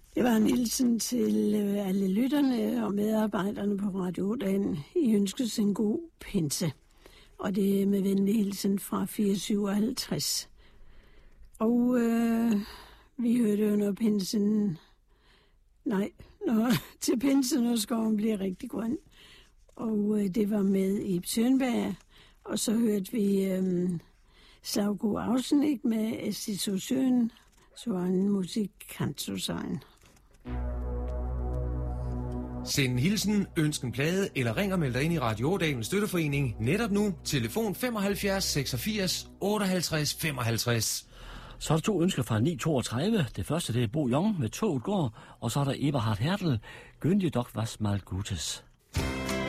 Det var en hilsen til alle lytterne og medarbejderne på Radio Ådalen. I ønskes en god pinse. Og det er med venlig hilsen fra 457. Og vi hørte jo, når pinsen... Nej, til pinsen, når skoven bliver rigtig grøn. Og det var med Ib Sønberg. Og så hørte vi Slaggo afsnit med Estisosøen. Så var en musikantsosign. Send en hilsen, ønsk en plade eller ring og meld dig ind i Radio Ådalens Støtteforening netop nu. Telefon 75 86 58 55. Så er der 2 ønsker fra 932. Det første det er Bo Jong med Toget går, og så er der Eberhard Hertel, Gönje doch was mal Gutes.